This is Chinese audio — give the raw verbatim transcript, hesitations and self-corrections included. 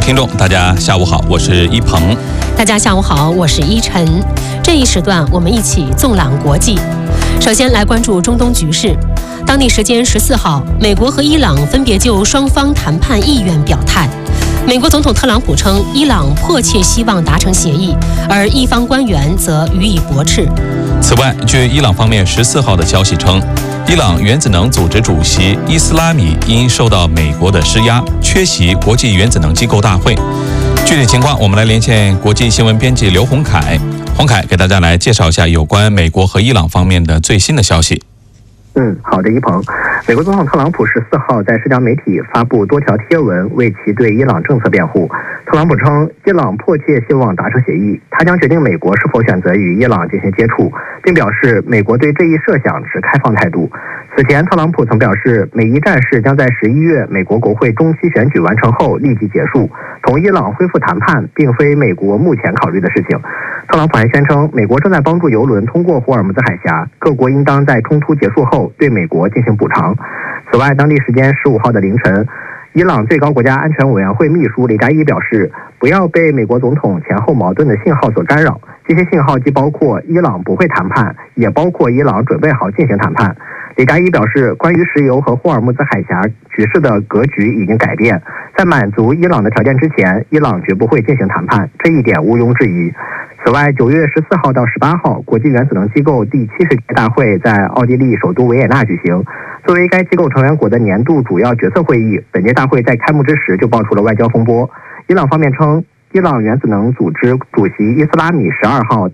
听众，大家下午好，我是一鹏。 大家下午好，我是依晨。这一时段我们一起纵览国际。首先来关注中东局势。当地时间十四号，美国和伊朗分别就双方谈判意愿表态。美国总统特朗普称，伊朗迫切希望达成协议，而伊方官员则予以驳斥。 此外，据伊朗方面十四号的消息称，伊朗原子能组织主席伊斯拉米因受到美国的施压，缺席国际原子能机构大会。具体情况，我们来连线国际新闻编辑刘洪凯。洪凯给大家来介绍一下有关美国和伊朗方面的最新的消息。 嗯，好的，一鹏。美国总统特朗普十四号在社交媒体发布多条贴文，为其对伊朗政策辩护。特朗普称，伊朗迫切希望达成协议，他将决定美国是否选择与伊朗进行接触，并表示美国对这一设想持开放态度。此前，特朗普曾表示，美伊战事将在十一月美国国会中期选举完成后立即结束，同伊朗恢复谈判并非美国目前考虑的事情。特朗普还宣称，美国正在帮助油轮通过霍尔木兹海峡，各国应当在冲突结束后对美国进行补偿。此外，当地时间十五号的凌晨，伊朗最高国家安全委员会秘书雷扎伊表示，不要被美国总统前后矛盾的信号所干扰，这些信号既包括伊朗不会谈判，也包括伊朗准备好进行谈判。雷扎伊表示，关于石油和霍尔木兹海峡局势的格局已经改变，在满足伊朗的条件之前，伊朗绝不会进行谈判，这一点毋庸置疑。此外，九月十四号到十八号，国际原子能机构第七十届大会在奥地利首都维也纳举行。作为该机构成员国的年度主要决策会议，本届大会在开幕之时就爆出了外交风波。伊朗方面称，伊朗原子能组织主席伊斯拉米十二号